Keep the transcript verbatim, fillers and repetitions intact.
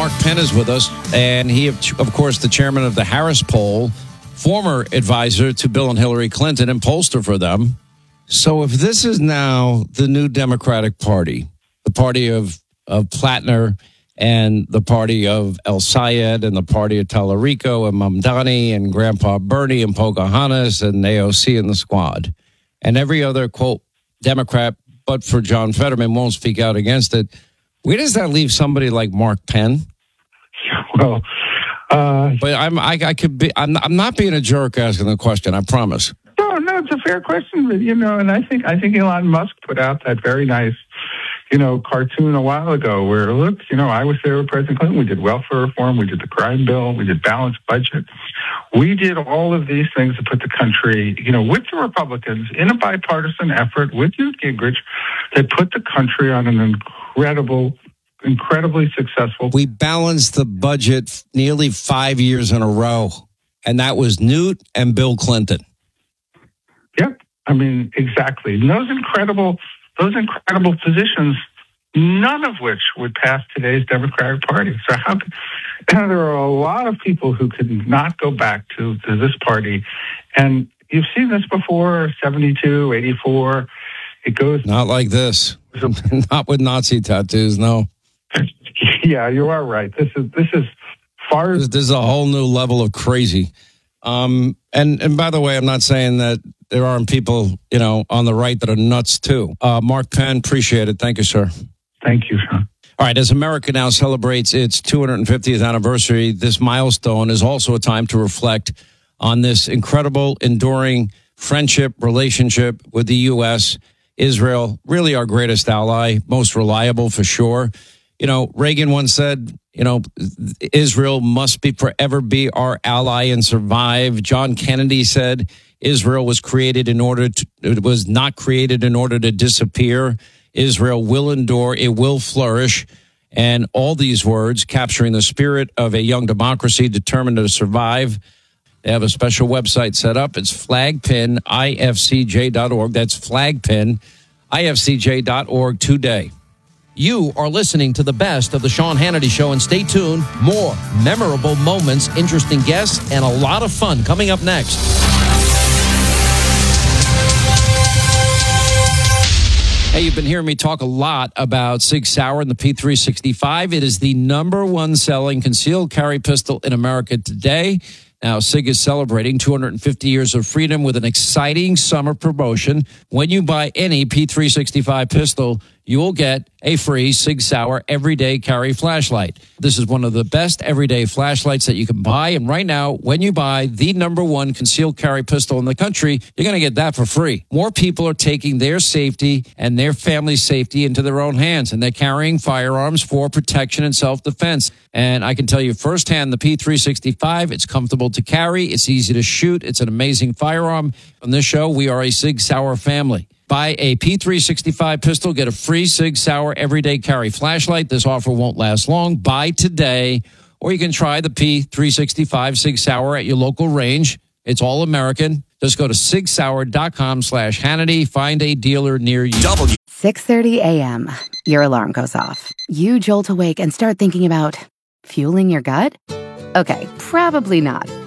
Mark Penn is with us, and he, of course, the chairman of the Harris Poll, former advisor to Bill and Hillary Clinton and pollster for them. So if this is now the new Democratic Party, the party of, of Platner and the party of El Sayed and the party of Tallarico and Mamdani and Grandpa Bernie and Pocahontas and A O C and the squad, and every other, quote, Democrat, but for John Fetterman, won't speak out against it, where does that leave somebody like Mark Penn? Well, uh, but I'm I, I could be I'm I'm not being a jerk asking the question. I promise. No, no, it's a fair question, but, you know, and I think I think Elon Musk put out that very nice, you know, cartoon a while ago where, look, you know, I was there with President Clinton. We did welfare reform. We did the crime bill. We did balanced budget. We did all of these things to put the country, you know, with the Republicans in a bipartisan effort with Newt Gingrich that put the country on an incredible, incredibly successful. We balanced the budget nearly five years in a row, and that was Newt and Bill Clinton. Yep. I mean, exactly. And those incredible, those incredible positions, none of which would pass today's Democratic Party. So how could, there are a lot of people who could not go back to, to this party. And you've seen this before, seventy-two, eighty-four. It goes... Not like this. Not with Nazi tattoos, no. Yeah, you are right. This is this is far... This, this is a whole new level of crazy. Um, and, and by the way, I'm not saying that there aren't people, you know, on the right that are nuts too. Uh, Mark Penn, appreciate it. Thank you, sir. Thank you, Sean. All right, as America now celebrates its two hundred fiftieth anniversary, this milestone is also a time to reflect on this incredible, enduring friendship, relationship with the U S, Israel, really our greatest ally, most reliable for sure. You know, Reagan once said, you know, Israel must be forever be our ally and survive. John Kennedy said Israel was created in order to, it was not created in order to disappear. Israel will endure, it will flourish. And all these words capturing the spirit of a young democracy determined to survive. They have a special website set up. It's flagpin I F C J dot org. That's flagpin I F C J dot org today. You are listening to the best of the Sean Hannity Show, and stay tuned. More memorable moments, interesting guests, and a lot of fun coming up next. Hey, you've been hearing me talk a lot about Sig Sauer and the P three sixty-five. It is the number one selling concealed carry pistol in America today. Now, Sig is celebrating two hundred fifty years of freedom with an exciting summer promotion. When you buy any P three sixty-five pistol, you will get a free Sig Sauer everyday carry flashlight. This is one of the best everyday flashlights that you can buy. And right now, when you buy the number one concealed carry pistol in the country, you're going to get that for free. More people are taking their safety and their family's safety into their own hands, and they're carrying firearms for protection and self-defense. And I can tell you firsthand, the P three sixty-five, it's comfortable to carry. It's easy to shoot. It's an amazing firearm. On this show, we are a Sig Sauer family. Buy a P three sixty-five pistol, get a free Sig Sauer everyday carry flashlight. This offer won't last long. Buy today, or you can try the P three sixty-five Sig Sauer at your local range. It's all American. Just go to sig sauer dot com slash Hannity. Find a dealer near you. six thirty a.m. Your alarm goes off. You jolt awake and start thinking about fueling your gut? Okay, probably not.